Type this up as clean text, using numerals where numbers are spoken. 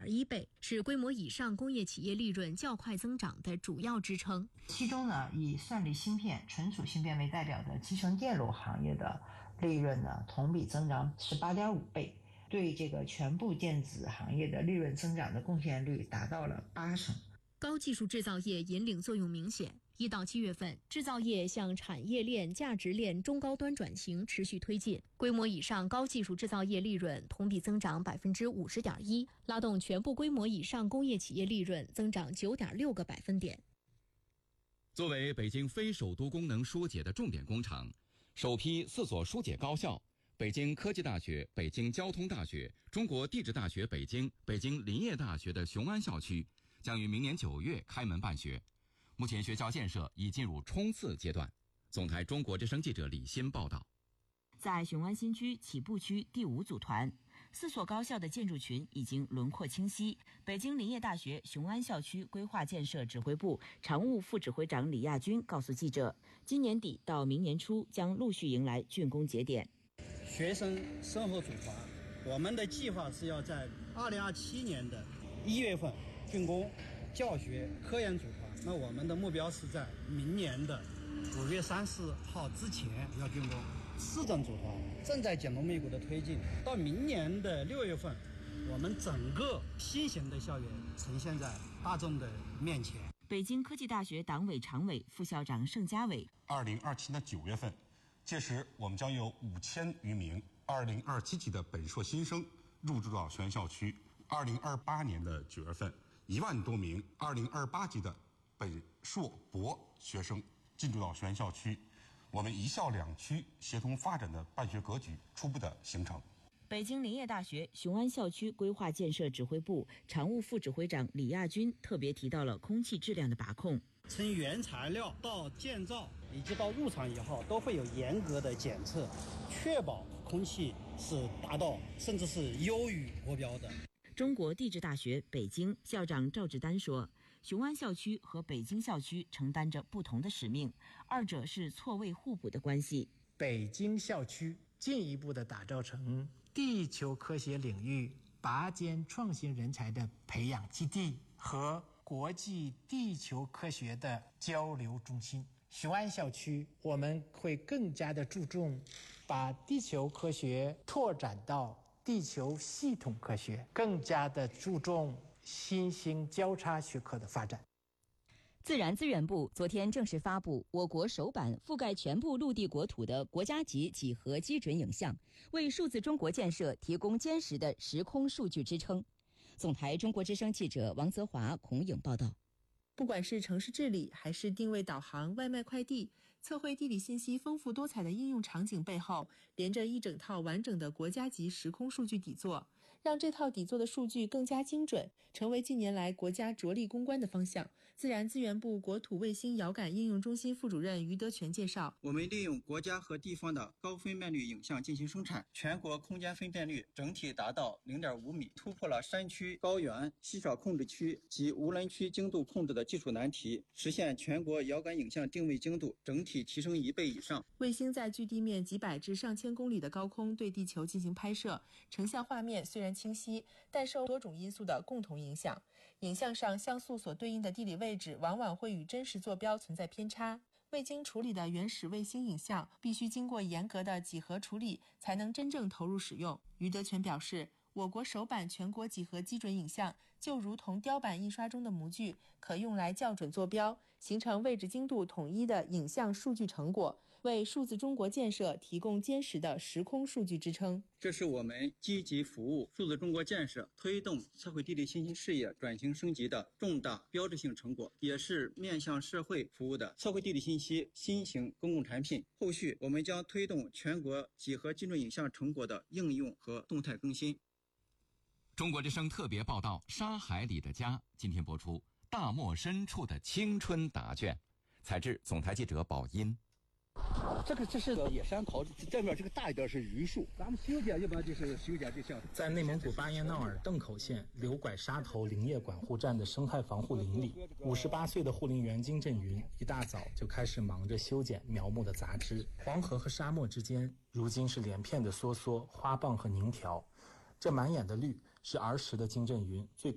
9.1倍，是规模以上工业企业利润较快增长的主要支撑。 其中呢，以算力芯片、存储芯片为代表的集成电路行业的利润呢，同比增长18.5倍，对这个全部电子行业的利润增长的贡献率达到了80%。 高技术制造业引领作用明显。1到7月份，制造业向产业链、价值链中高端转型持续推进，规模以上高技术制造业利润同比增长50.1%，拉动全部规模以上工业企业利润增长9.6个百分点。 作为北京非首都功能疏解的重点工程，首批4所疏解高校北京科技大学、北京交通大学、中国地质大学北京、北京林业大学的雄安校区将于明年9月开门办学。目前学校建设已进入冲刺阶段。总台中国之声记者李欣报道。 在雄安新区起步区第5组团，4所高校的建筑群已经轮廓清晰。北京林业大学雄安校区规划建设指挥部常务副指挥长李亚军告诉记者，今年底到明年初将陆续迎来竣工节点。 学生生活组团，我们的计划是要在2027年的1月份竣工，教学科研组团，那我们的目标是在明年的5月30号之前要竣工。市政组团正在紧锣密鼓的推进，到明年的6月份，我们整个新型的校园呈现在大众的面前。 北京科技大学党委常委、副校长盛家伟 ，2027年9月份，届时我们将有5000余名2027级的本硕新生入驻到雄安校区。2028年的9月份，1万多名2028级的本硕博学生进驻到雄安校区。我们1校2区协同发展的办学格局初步的形成。 北京林业大学雄安校区规划建设指挥部常务副指挥长李亚军特别提到了空气质量的把控。 从原材料到建造以及到入场以后，都会有严格的检测，确保空气是达到甚至是优于国标的。 中国地质大学北京校长赵志丹说，雄安校区和北京校区承担着不同的使命，二者是错位互补的关系。 北京校区进一步的打造成地球科学领域拔尖创新人才的培养基地和国际地球科学的交流中心。雄安校区我们会更加的注重把地球科学拓展到地球系统科学，更加的注重新兴交叉学科的发展。 自然资源部昨天正式发布我国首版覆盖全部陆地国土的国家级几何基准影像，为数字中国建设提供坚实的时空数据支撑。总台中国之声记者王泽华、孔颖报道。 不管是城市治理还是定位导航、外卖快递，测绘地理信息丰富多彩的应用场景背后，连着一整套完整的国家级时空数据底座，让这套底座的数据更加精准，成为近年来国家着力攻关的方向。自然资源部国土卫星遥感应用中心副主任于德全介绍， 我们利用国家和地方的高分辨率影像进行生产，全国空间分辨率整体达到 0.5 米，突破了山区、高原、稀少控制区及无人区精度控制的技术难题，实现全国遥感影像定位精度整体提升1倍以上。 卫星在距地面几百至上千公里的高空对地球进行拍摄，成像画面虽然清晰，但受多种因素的共同影响。影像上像素所对应的地理位置往往会与真实坐标存在偏差。未经处理的原始卫星影像必须经过严格的几何处理，才能真正投入使用。于德全表示，我国首版全国几何基准影像就如同雕版印刷中的模具，可用来校准坐标，形成位置精度统一的影像数据成果，为数字中国建设提供坚实的时空数据支撑。 这是我们积极服务数字中国建设、推动测绘地理信息事业转型升级的重大标志性成果，也是面向社会服务的测绘地理信息新型公共产品。后续我们将推动全国几何精准影像成果的应用和动态更新。 中国之声特别报道《沙海里的家》，今天播出大漠深处的青春答卷，采制总台记者宝音。 这是野山桃，这边这个大一点是榆树，咱们修剪一般就是修剪这像。 在内蒙古巴彦淖尔邓口县刘拐沙头林业管护站的生态防护林里，58岁的护林员金振云一大早就开始忙着修剪苗木的杂枝。黄河和沙漠之间，如今是连片的梭梭、花蚌和凝条。这满眼的绿是儿时的金振云最